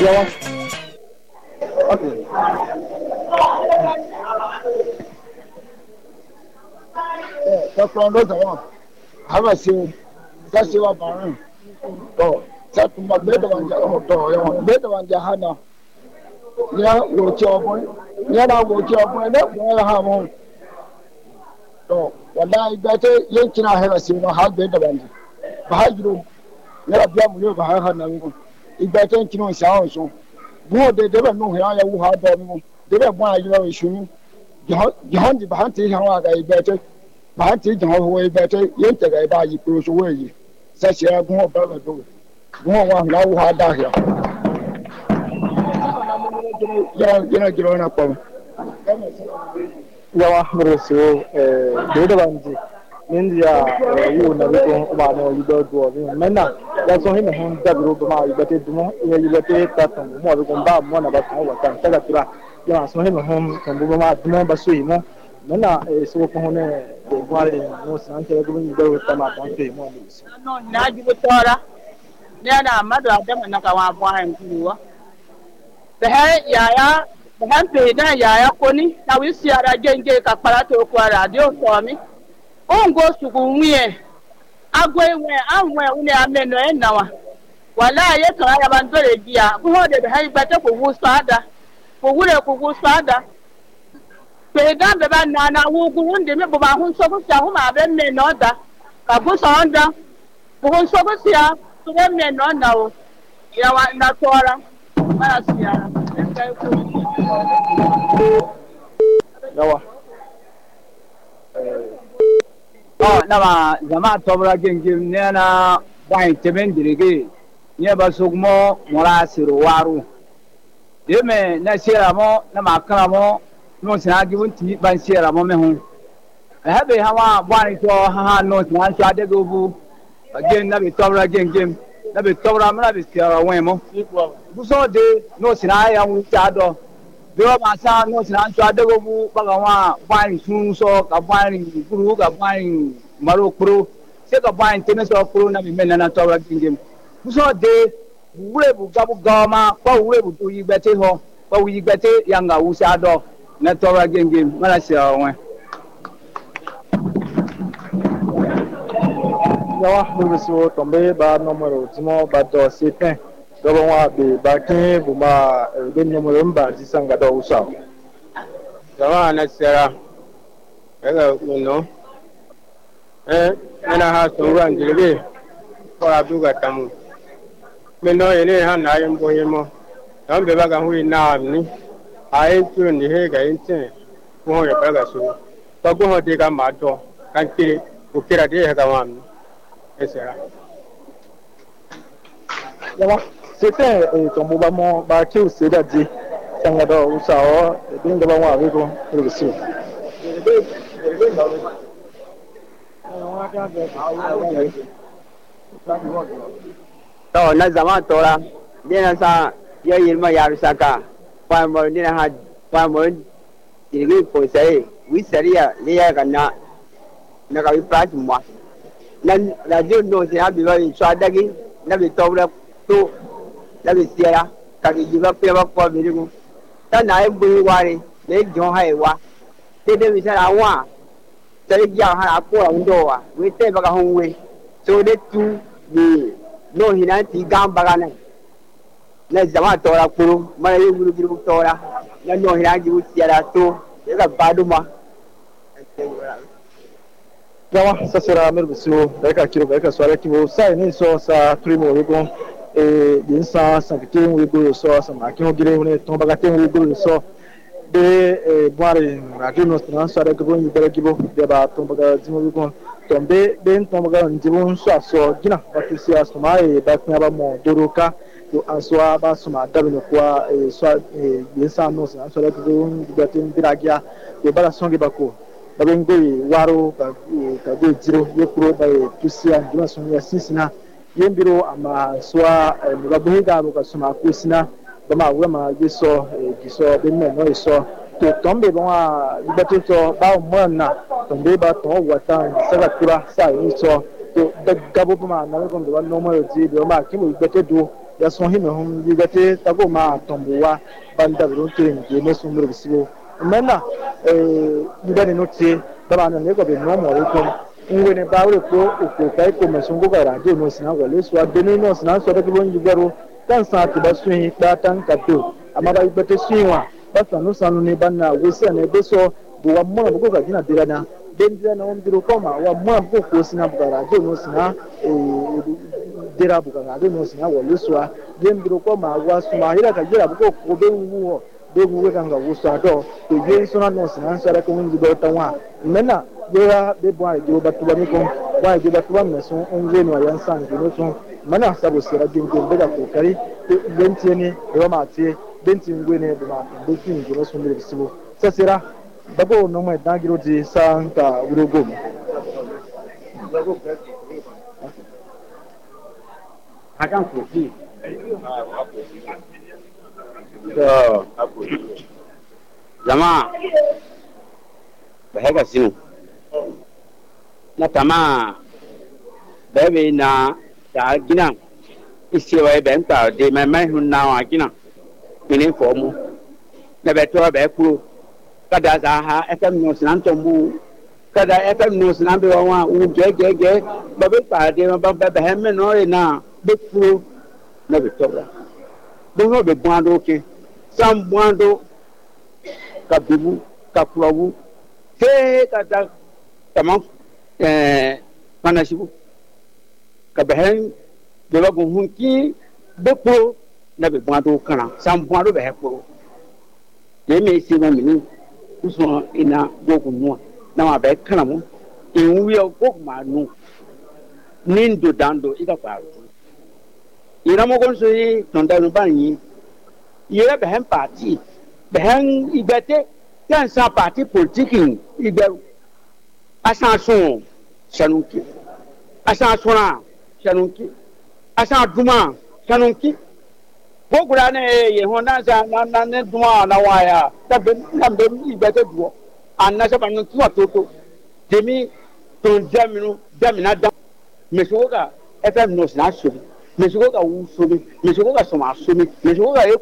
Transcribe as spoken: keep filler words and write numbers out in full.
Yeah. Okay. The front of the one. Have a see. That's your barn. Oh, that's my better one. Oh, better one. Jahana. Yeah, watch your boy. Yeah, I watch your boy. That's why I have one. Oh, what I better, you can have a single hard better one. Behind you, you're a black you behind her. You better you know sound so. More they never know how you have them. They don't want you know issue. Behind the behind the how I better. Behind the how better. You take a buy you close away. Such a more brother do it. More one now hard down here. You're not growing up. Yawa Russo, Dodavanji, India, you never about no liberal Mena. That's on him that group of my better more, you better that more than one about our time. Tagatra, yeah, so him home can move out more Basui. Mena is so on the Guardian, no Santa going to go with them out on three mornings. No, not you with Tora. Nana, mother of them and Nakawa wine to the hair, Yaya. The happy day, Yaya Pony. Now we see again get a parato radio for me. On goes to Gumie. I go where I'm where we are men now. While I yet I have a dear, who ordered the high better for Wood's father, for Wooded for Wood's father. Pay down the banana who go on the member who so much whom I have men order. A good under who so much here to them men on now. You are not Tora. Yawa. Oh, nama zama tobra gengim nena bai teben dirige nyeba sugmo mora siru waru deme na sira mo na makara mo no sina gibunti ban sira mo mehu habe hawa bani to ha no sina sha de gobu again na bi tobra gengim na bi tobra mra bi sira wemo buso de no sina ya wu chado Biwa masa no sina chwa de gobu bagawa bani sun so ka bani guru ka bani maro pro se ka bani tene so pro na bi mena na tobra gengim buso de wure bu gabu gama kwa wure bu to yigbete ho kwa yigbete yanga wusa do na tobra gengim mala sira won Yawa Russo, Tombe, Bad Nomero, Timo, Bato, Sepen, Dobawa, the Bakin, Buma, Benumba, Sangado Usa. Yawa, Sarah. Hello, you know. Eh, and I have to run the way for Abuga Tamu. Me know any hand I am going more. Don't be back and we now. I ain't doing the Hague, I ain't saying. Go on your brother soon. But go on, take a matter. Can't kill it. Who care a day, Hagawan. Yawa, c'était ton mouvement bâti au Sédadi, Sangado ou Sao, et bien devant moi avec vous, aussi. to na zama tora dena sa ya yirma yaru saka pa mo dena ha pa mo dirigi ko sai wi sariya le ya kana na ka wi prat mo nan radio no se ha bi ba so adagi na bi tawra to na bi siara ka gi jiba pe ba ko bi ru ta na e bu wari le jon hai wa te de bi sa wa sai ya ha ko ndo wa wi te ba ka honwe so de tu ni no hinanti gamba kana na zama tora kuru mara yi guru guru tora na no hinanti usiara to ya baduma Yawa, ça sera merveilleux. Daika kiro daika swala kibo sai ni so sa primo wego e dinsa sankite wego so sa makino gire ne tomba gate wego so de e boare radino stran swala kibo ni bere kibo de ba tomba ga jimo wego tombe den tomba ga njibon so so gina batusi asuma e ba kunya ba mo doroka to aswa ba suma dabino kwa e so e dinsa no sa swala kibo gate biragia de bala songi bako Babengoi waro ka ka de jiro yekuro ba tusia ndima sonya sisina yembiro ama swa mugabuhiga ka suma kusina bama wema giso giso benne no iso to tombe bwa libatu to ba mona tombe ba to wata sala kura sa iso to gabo bama na ko do no mo ji do ma kimu bete do ya son hime hum yigate tago ma tombuwa banda bro kire nge ne sumru bisibo mena eh yibane note baba na ne ko be no mo ko ngwene bawre ko ko kai ko masungo ga radio no sina wale so adeni no sina so da bon yigaro kan sa ti basun ta tan kato amara ibete suwa basa no sanu ne banna wese ne beso bo wa mo ko ga gina dirana dendira na wondiro koma wa mo ko ko sina bu ga radio no sina eh dira bu ga radio no sina wale so dendiro koma wa suma hira ka jira bu ko ko be wu be wu ga ga wusa do to je sona no sina so da ko ngi do tanwa mena yera be bo ai jo batuba mi ko wa jo batuba me so onwe no yan san jo so mana sabo sira dingo daga kokari benti ne ro ma tie benti ngwe ne be ma be tin jo so mi sibo sasira bago no mai dagiro di sanka urogo akan ko ki to jama bahega sinu na tama bebe na ta gina isiwa be nta de me me hu na wa gina ni fomu na be to be ku kada za ha efem no sinan tombu kada efem no sinan be wa u ge ge ge ba be pa de ba ba be me no na be ku na be to ra be no be bwando ke sam bwando ka bibu ka kuawu ke kada tamam eh manasibu kabehen de ba gun ki be ko na be bwando kana sam bwando be ko de me si ma minu uso ina gogu no na ma be kana mo in wi o gogu ma nu nindo dando ida pa ina mo gon so yi tonda no ban yi yera behen parti behen ibete kan sa parti politique ibe asanson sanunki asansona sanunki asan duma sanunki bogura ne ye honda sa na na ne duma na waya ta be na be ibete duo anna sa banu tuwa toto demi ton jaminu jamina da mesoga fm nos na so mesoga wu so mesoga so ma so mesoga